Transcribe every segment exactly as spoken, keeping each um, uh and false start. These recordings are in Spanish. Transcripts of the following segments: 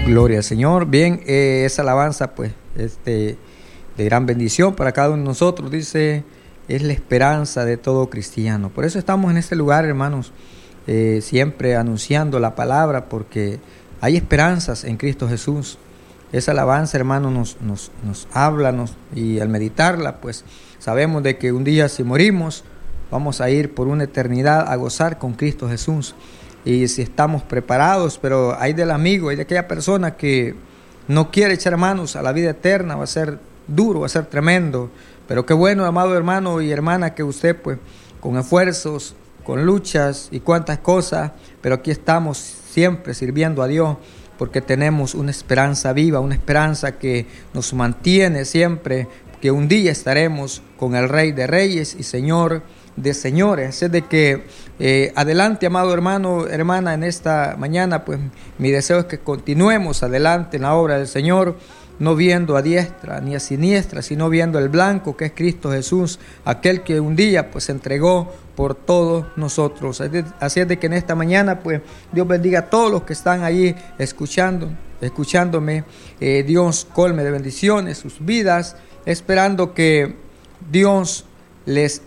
Gloria al Señor. Bien, eh, esa alabanza pues este, de gran bendición para cada uno de nosotros. Dice, es la esperanza de todo cristiano. Por eso estamos en este lugar, hermanos, eh, siempre anunciando la palabra, porque hay esperanzas en Cristo Jesús. Esa alabanza, hermano, nos, nos, nos habla nos, y al meditarla, pues sabemos de que un día si morimos, vamos a ir por una eternidad a gozar con Cristo Jesús. Y si estamos preparados, pero hay del amigo, hay de aquella persona que no quiere echar manos a la vida eterna, va a ser duro, va a ser tremendo. Pero qué bueno, amado hermano y hermana, que usted pues con esfuerzos, con luchas y cuantas cosas, pero aquí estamos siempre sirviendo a Dios, porque tenemos una esperanza viva, una esperanza que nos mantiene siempre, que un día estaremos con el Rey de Reyes y Señor de señores. Así de que eh, adelante, amado hermano, hermana, en esta mañana, pues mi deseo es que continuemos adelante en la obra del Señor, no viendo a diestra ni a siniestra, sino viendo el blanco que es Cristo Jesús, aquel que un día pues se entregó por todos nosotros. Así es de que en esta mañana pues Dios bendiga a todos los que están ahí escuchando, escuchándome. Eh, Dios colme de bendiciones sus vidas, esperando que Dios les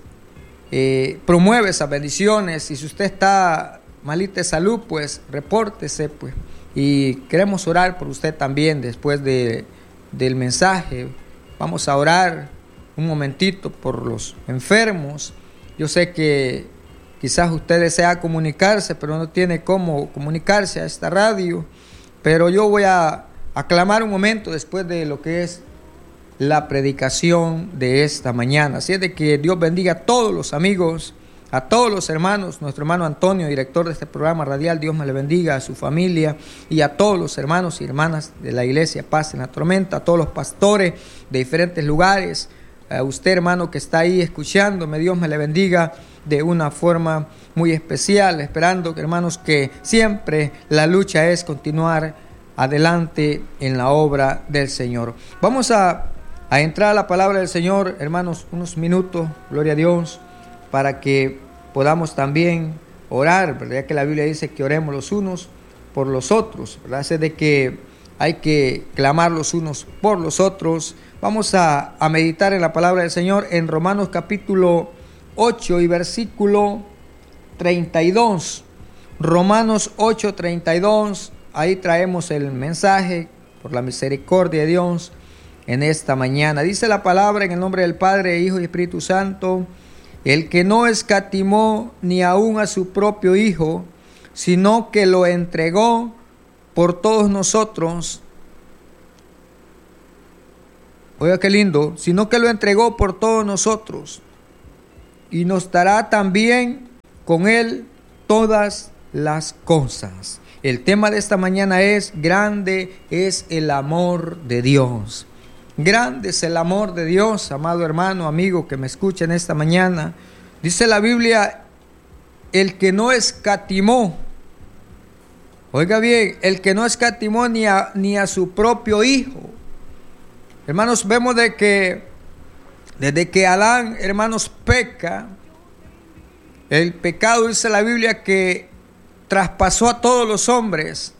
Eh, promueve esas bendiciones. Y si usted está malita de salud, pues repórtese, pues, y queremos orar por usted también después de, del mensaje. Vamos a orar un momentito por los enfermos. Yo sé que quizás usted desea comunicarse, pero no tiene cómo comunicarse a esta radio, pero yo voy a aclamar un momento después de lo que es la predicación de esta mañana. Así es de que Dios bendiga a todos los amigos, a todos los hermanos. Nuestro hermano Antonio, director de este programa radial, Dios me le bendiga, a su familia y a todos los hermanos y hermanas de la iglesia Paz en la Tormenta, a todos los pastores de diferentes lugares, a usted, hermano, que está ahí escuchándome, Dios me le bendiga de una forma muy especial, esperando, hermanos, que siempre la lucha es continuar adelante en la obra del Señor. Vamos a A entrar a la palabra del Señor, hermanos, unos minutos, gloria a Dios, para que podamos también orar, ¿verdad? Ya que la Biblia dice que oremos los unos por los otros, ¿verdad? Así de que hay que clamar los unos por los otros. Vamos a, a meditar en la palabra del Señor en Romanos capítulo ocho y versículo treinta y dos. Romanos ocho, treinta y dos, ahí traemos el mensaje por la misericordia de Dios. En esta mañana dice la palabra en el nombre del Padre, Hijo y Espíritu Santo: el que no escatimó ni aun a su propio Hijo, sino que lo entregó por todos nosotros. Oiga qué lindo, sino que lo entregó por todos nosotros, y nos dará también con él todas las cosas. El tema de esta mañana es: grande es el amor de Dios. Grande es el amor de Dios, amado hermano, amigo que me escucha en esta mañana. Dice la Biblia, el que no escatimó, oiga bien, el que no escatimó ni a, ni a su propio Hijo. Hermanos, vemos de que desde que Adán, hermanos, peca, el pecado, dice la Biblia, que traspasó a todos los hombres.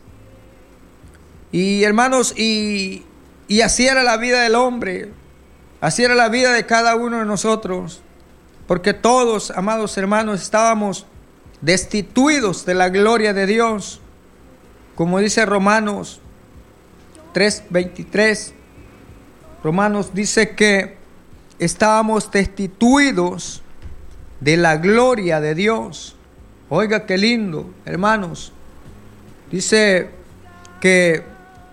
Y hermanos, y... Y así era la vida del hombre, así era la vida de cada uno de nosotros, porque todos, amados hermanos, estábamos destituidos de la gloria de Dios, como dice Romanos tres veintitrés. Romanos dice que estábamos destituidos de la gloria de Dios. Oiga qué lindo, hermanos. Dice que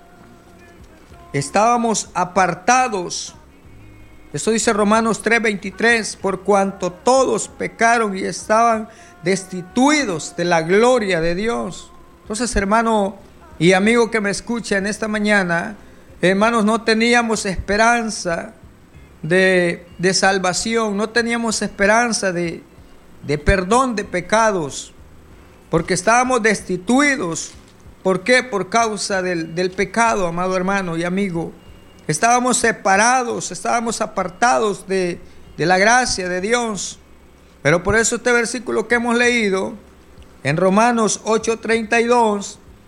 estábamos apartados. Eso dice Romanos tres veintitrés, por cuanto todos pecaron y estaban destituidos de la gloria de Dios. Entonces, hermano y amigo que me escucha en esta mañana, hermanos, no teníamos esperanza de, de salvación, no teníamos esperanza de, de perdón de pecados, porque estábamos destituidos. ¿Por qué? Por causa del, del pecado, amado hermano y amigo. Estábamos separados, estábamos apartados de, de la gracia de Dios. Pero por eso este versículo que hemos leído en Romanos ocho treinta y dos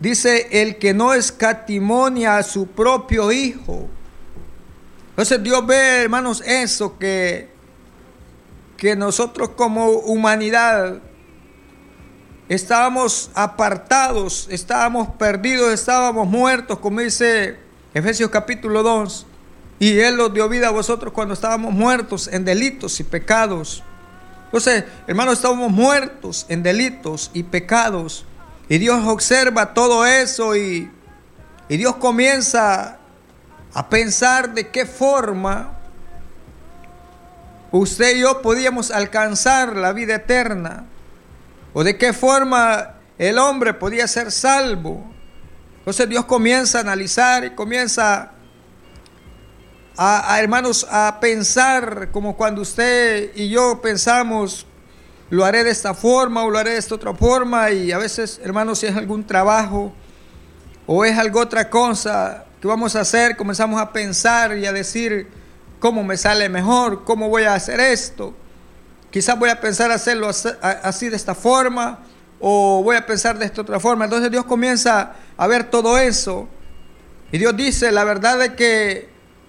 dice, el que no escatimonia a su propio Hijo. Entonces Dios ve, hermanos, eso que, que nosotros como humanidad estábamos apartados, estábamos perdidos, estábamos muertos, como dice Efesios capítulo dos. Y Él os dio vida a vosotros cuando estábamos muertos en delitos y pecados. Entonces, hermanos, estábamos muertos en delitos y pecados. Y Dios observa todo eso y, y Dios comienza a pensar de qué forma usted y yo podíamos alcanzar la vida eterna. O de qué forma el hombre podía ser salvo. Entonces Dios comienza a analizar y comienza a, a hermanos, a pensar como cuando usted y yo pensamos, lo haré de esta forma o lo haré de esta otra forma. Y a veces, hermanos, si es algún trabajo o es algo otra cosa que vamos a hacer, comenzamos a pensar y a decir cómo me sale mejor, cómo voy a hacer esto. Quizás voy a pensar hacerlo así de esta forma o voy a pensar de esta otra forma. Entonces Dios comienza a ver todo eso y Dios dice, la verdad es que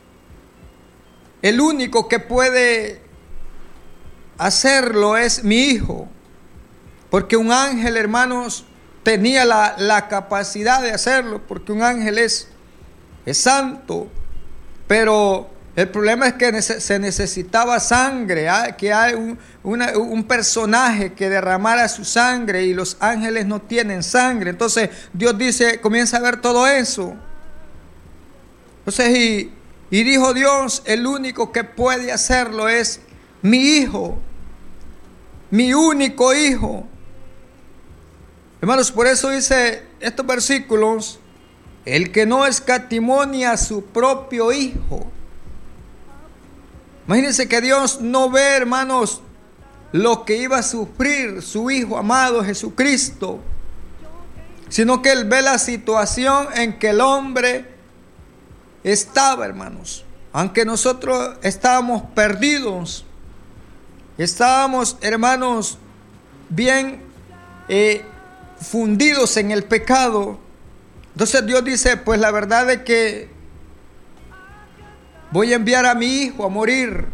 el único que puede hacerlo es mi Hijo, porque un ángel, hermanos, tenía la, la capacidad de hacerlo, porque un ángel es, es santo, pero el problema es que se necesitaba sangre, ¿eh? que hay un, una, un personaje que derramara su sangre y los ángeles no tienen sangre. Entonces Dios dice, comienza a ver todo eso. Entonces, y, y dijo Dios, el único que puede hacerlo es mi Hijo, mi único Hijo. Hermanos, por eso dice estos versículos, el que no escatimonia a su propio Hijo. Imagínense que Dios no ve, hermanos, lo que iba a sufrir su Hijo amado Jesucristo, sino que Él ve la situación en que el hombre estaba, hermanos. Aunque nosotros estábamos perdidos, estábamos, hermanos, bien eh, fundidos en el pecado. Entonces Dios dice, pues la verdad es que voy a enviar a mi Hijo a morir,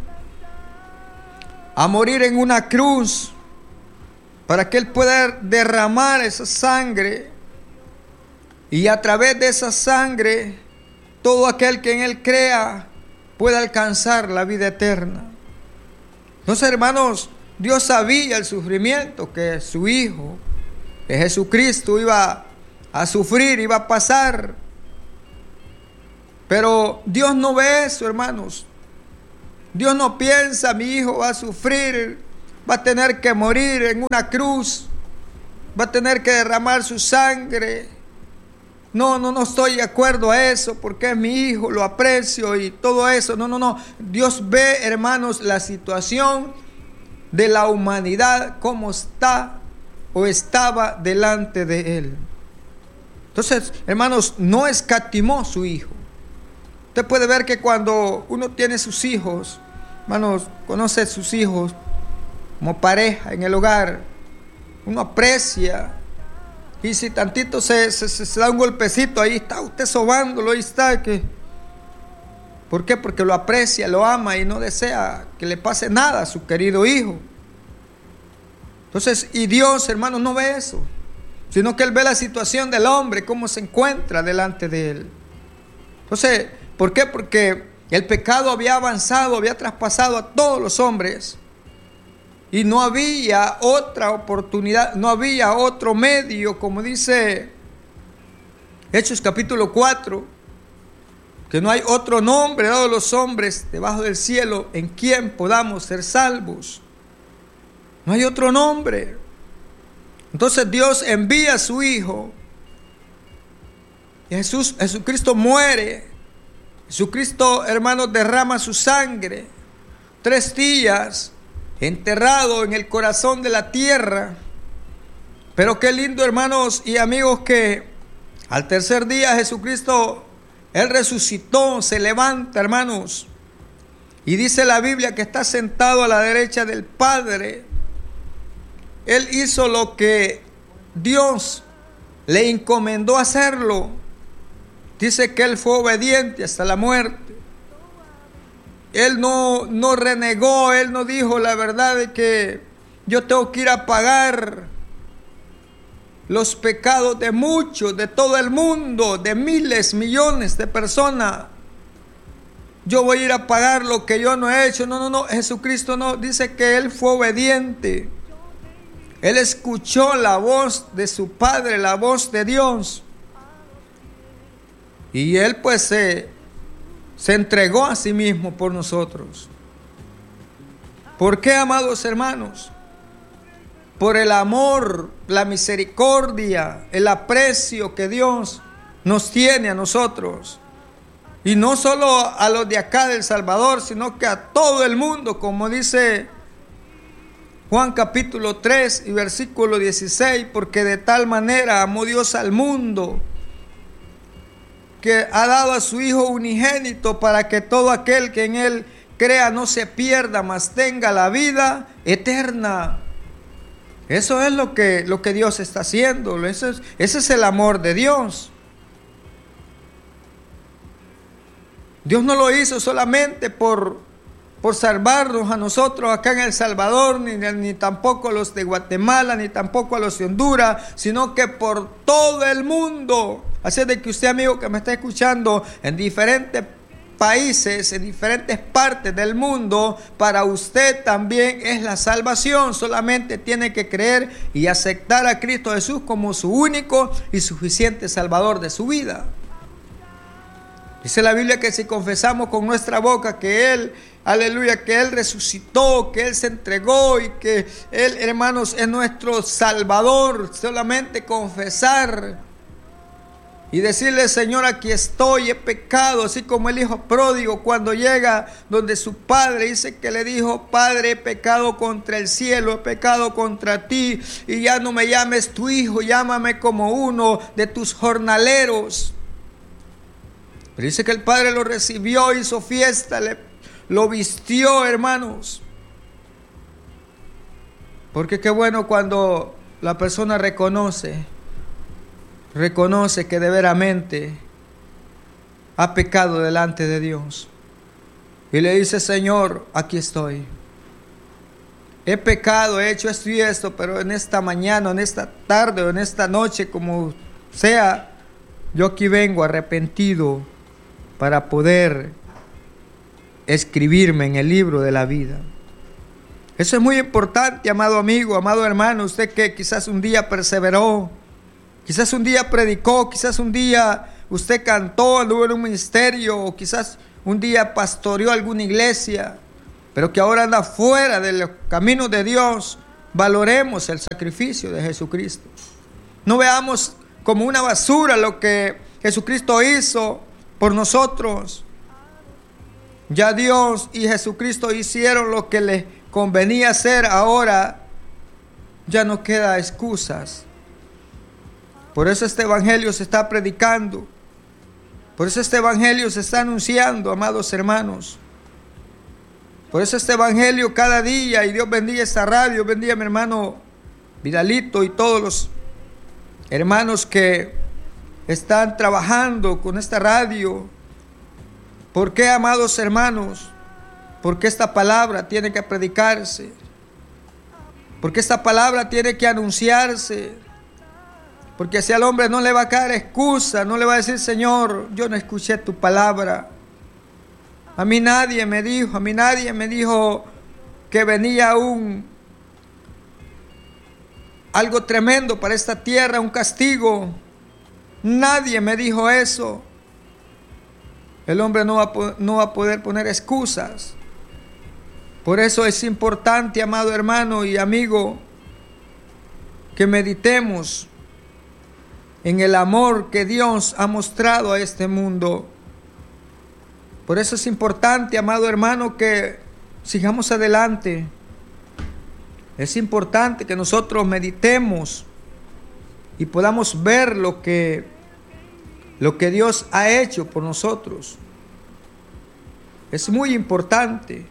a morir en una cruz, para que Él pueda derramar esa sangre, y a través de esa sangre, todo aquel que en Él crea pueda alcanzar la vida eterna. Entonces, hermanos, Dios sabía el sufrimiento que su Hijo, que Jesucristo, iba a sufrir, iba a pasar. Pero Dios no ve eso, hermanos. Dios no piensa, mi hijo va a sufrir, va a tener que morir en una cruz, va a tener que derramar su sangre. No, no, no estoy de acuerdo a eso, porque es mi hijo, lo aprecio y todo eso. No, no, no. Dios ve, hermanos, la situación de la humanidad, cómo está o estaba delante de Él. Entonces, hermanos, no escatimó su hijo. Usted puede ver que cuando uno tiene sus hijos, hermanos, conoce a sus hijos como pareja en el hogar, uno aprecia. Y si tantito se, se, se da un golpecito, ahí está usted sobándolo, ahí está. Que, ¿por qué? Porque lo aprecia, lo ama y no desea que le pase nada a su querido hijo. Entonces, y Dios, hermanos, no ve eso, sino que Él ve la situación del hombre, cómo se encuentra delante de Él. Entonces, ¿por qué? Porque el pecado había avanzado, había traspasado a todos los hombres. Y no había otra oportunidad, no había otro medio, como dice Hechos capítulo cuatro, que no hay otro nombre dado a los hombres debajo del cielo en quien podamos ser salvos. No hay otro nombre. Entonces Dios envía a su Hijo. Y Jesús, Jesucristo muere. Jesucristo, hermanos, derrama su sangre. Tres días enterrado en el corazón de la tierra. Pero qué lindo, hermanos y amigos, que al tercer día Jesucristo, Él resucitó, se levanta, hermanos. Y dice la Biblia que está sentado a la derecha del Padre. Él hizo lo que Dios le encomendó hacerlo. Dice que él fue obediente hasta la muerte. Él no, no renegó, él no dijo la verdad de que yo tengo que ir a pagar los pecados de muchos, de todo el mundo, de miles, millones de personas. Yo voy a ir a pagar lo que yo no he hecho. No, no, no, Jesucristo no, dice que él fue obediente. Él escuchó la voz de su Padre, la voz de Dios. Y él pues se, se entregó a sí mismo por nosotros. ¿Por qué, amados hermanos? Por el amor, la misericordia, el aprecio que Dios nos tiene a nosotros. Y no solo a los de acá del Salvador, sino que a todo el mundo, como dice Juan capítulo tres y versículo dieciséis, porque de tal manera amó Dios al mundo, que ha dado a su Hijo unigénito para que todo aquel que en Él crea no se pierda, mas tenga la vida eterna. Eso es lo que, lo que Dios está haciendo. Ese es, ese es el amor de Dios. Dios no lo hizo solamente por, por salvarnos a nosotros acá en El Salvador, ni, ni tampoco a los de Guatemala, ni tampoco a los de Honduras, sino que por todo el mundo. Así es de que usted, amigo que me está escuchando en diferentes países, en diferentes partes del mundo, para usted también es la salvación. Solamente tiene que creer y aceptar a Cristo Jesús como su único y suficiente Salvador de su vida. Dice la Biblia que si confesamos con nuestra boca que Él, aleluya, que Él resucitó, que Él se entregó y que Él, hermanos, es nuestro Salvador, solamente confesar y decirle: Señor, aquí estoy, he pecado, así como el hijo pródigo cuando llega donde su padre, dice que le dijo: Padre, he pecado contra el cielo, he pecado contra ti, y ya no me llames tu hijo, llámame como uno de tus jornaleros. Pero dice que el padre lo recibió, hizo fiesta, le, lo vistió, hermanos. Porque qué bueno cuando la persona reconoce, reconoce que de veramente ha pecado delante de Dios. Y le dice: Señor, aquí estoy. He pecado, he hecho esto y esto, pero en esta mañana, en esta tarde o en esta noche, como sea, yo aquí vengo arrepentido para poder escribirme en el libro de la vida. Eso es muy importante, amado amigo, amado hermano. Usted que quizás un día perseveró, quizás un día predicó, quizás un día usted cantó, anduvo en un ministerio, o quizás un día pastoreó alguna iglesia, pero que ahora anda fuera de los caminos de Dios. Valoremos el sacrificio de Jesucristo. No veamos como una basura lo que Jesucristo hizo por nosotros. Ya Dios y Jesucristo hicieron lo que les convenía hacer. Ahora ya no queda excusas. Por eso este evangelio se está predicando. Por eso este evangelio se está anunciando, amados hermanos. Por eso este evangelio cada día, y Dios bendiga esta radio, bendiga a mi hermano Vidalito y todos los hermanos que están trabajando con esta radio. ¿Por qué, amados hermanos? Porque esta palabra tiene que predicarse. Porque esta palabra tiene que anunciarse. Porque si al hombre no le va a caer excusa, no le va a decir: Señor, yo no escuché tu palabra. A mí nadie me dijo, a mí nadie me dijo que venía un algo tremendo para esta tierra, un castigo. Nadie me dijo eso. El hombre no va a, no va a poder poner excusas. Por eso es importante, amado hermano y amigo, que meditemos en el amor que Dios ha mostrado a este mundo. Por eso es importante, amado hermano, que sigamos adelante. Es importante que nosotros meditemos y podamos ver lo que, lo que Dios ha hecho por nosotros. Es muy importante.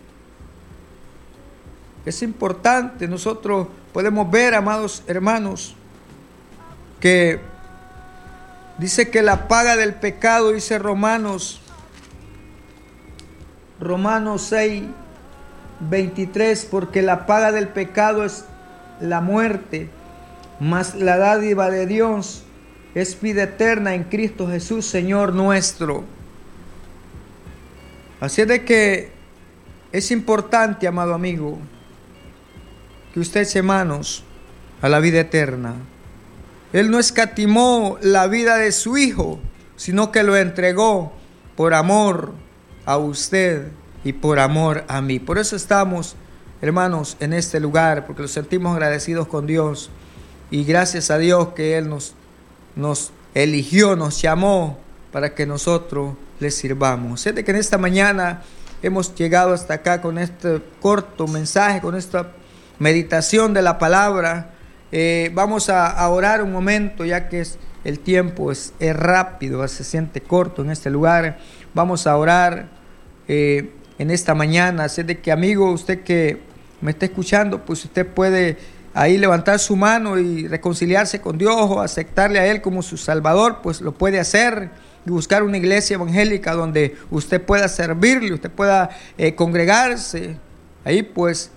Es importante. Nosotros podemos ver, amados hermanos, que Dice que la paga del pecado, dice Romanos, Romanos seis, veintitrés, porque la paga del pecado es la muerte, mas la dádiva de Dios es vida eterna en Cristo Jesús, Señor nuestro. Así es de que es importante, amado amigo, que usted eche manos a la vida eterna. Él no escatimó la vida de su Hijo, sino que lo entregó por amor a usted y por amor a mí. Por eso estamos, hermanos, en este lugar, porque nos sentimos agradecidos con Dios. Y gracias a Dios que Él nos, nos eligió, nos llamó para que nosotros le sirvamos. Sé de que en esta mañana hemos llegado hasta acá con este corto mensaje, con esta meditación de la palabra. Eh, vamos a, a orar un momento, ya que es, el tiempo es, es rápido, se siente corto en este lugar. Vamos a orar eh, en esta mañana. Sé de que, amigo, usted que me está escuchando, pues usted puede ahí levantar su mano y reconciliarse con Dios o aceptarle a Él como su Salvador, pues lo puede hacer y buscar una iglesia evangélica donde usted pueda servirle, usted pueda eh, congregarse. Ahí pues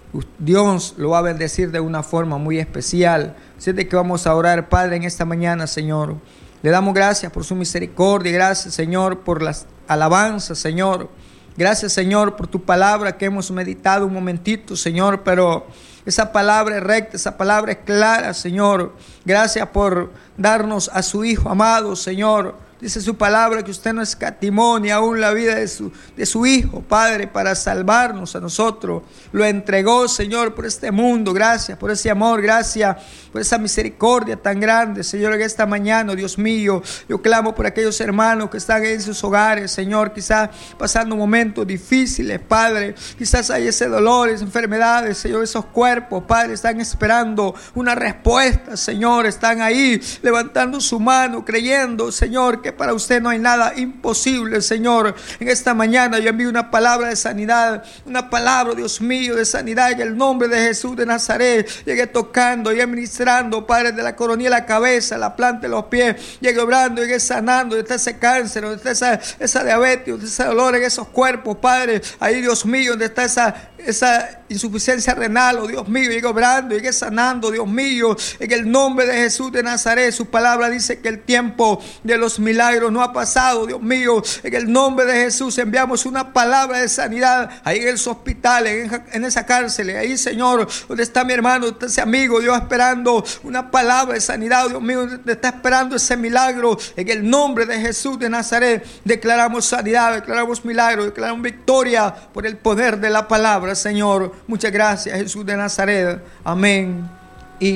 Dios lo va a bendecir de una forma muy especial. Así de que vamos a orar, Padre, en esta mañana, Señor. Le damos gracias por su misericordia, gracias, Señor, por las alabanzas, Señor. Gracias, Señor, por tu palabra que hemos meditado un momentito, Señor, pero esa palabra es recta, esa palabra es clara, Señor. Gracias por darnos a su Hijo amado, Señor. Dice su palabra que usted no escatimó ni aún la vida de su, de su Hijo, Padre, para salvarnos a nosotros. Lo entregó, Señor, por este mundo. Gracias por ese amor, gracias por esa misericordia tan grande, Señor. En esta mañana, Dios mío, yo clamo por aquellos hermanos que están en sus hogares, Señor, quizás pasando momentos difíciles, Padre. Quizás hay ese dolor, esas enfermedades, Señor, esos cuerpos, Padre, están esperando una respuesta, Señor. Están ahí levantando su mano, creyendo, Señor, que para usted no hay nada imposible, Señor. En esta mañana yo envío una palabra de sanidad, una palabra, Dios mío, de sanidad en el nombre de Jesús de Nazaret. Llegue tocando, llegue ministrando, Padre, de la coronilla a la cabeza, la planta de los pies, llegue obrando, llegue sanando. Donde está ese cáncer, donde está esa, esa diabetes, donde está ese dolor en esos cuerpos, Padre. Ahí, Dios mío, donde está esa, esa insuficiencia renal, oh Dios mío, llegue obrando, llegue sanando, Dios mío, en el nombre de Jesús de Nazaret. Su palabra dice que el tiempo de los milagros no ha pasado, Dios mío. En el nombre de Jesús enviamos una palabra de sanidad ahí en esos hospitales, en, en esa cárcel, ahí, Señor, donde está mi hermano, donde está ese amigo, Dios, esperando una palabra de sanidad, Dios mío, donde está esperando ese milagro. En el nombre de Jesús de Nazaret declaramos sanidad, declaramos milagro, declaramos victoria por el poder de la palabra, Señor. Muchas gracias, Jesús de Nazaret. Amén